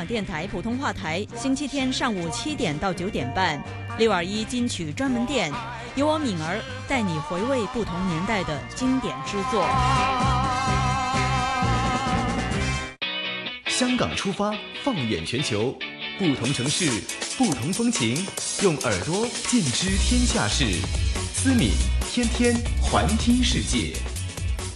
港电台普通话台，星期天上午7点到9点半，621金曲专门店，由我敏儿带你回味不同年代的经典之作。 香港出发，放眼全球，不同城市，不同风情，用耳朵见知天下事。思敏天天环听世界。